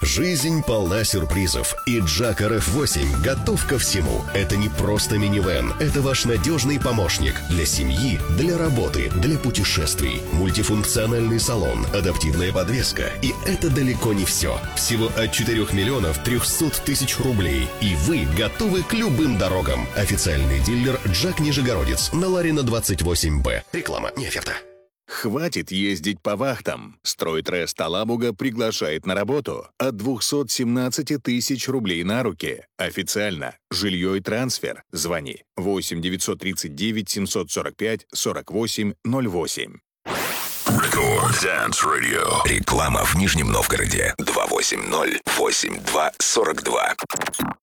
Жизнь полна сюрпризов, и Jack RF8 готов ко всему. Это не просто минивэн, это ваш надежный помощник для семьи, для работы, для путешествий. Мультифункциональный салон, адаптивная подвеска. И это далеко не все. Всего от 4 миллионов 300 тысяч рублей. И вы готовы к любым дорогам. Официальный дилер Jack Нижегородец на Ларина 28Б. Реклама, не оферта. Хватит ездить по вахтам. Стройтрест Алабуга приглашает на работу от 217 тысяч рублей на руки. Официально. Жилье и трансфер. Звони 8 939 745 48 08. Record Dance Radio. Реклама в Нижнем Новгороде. 280-82-42.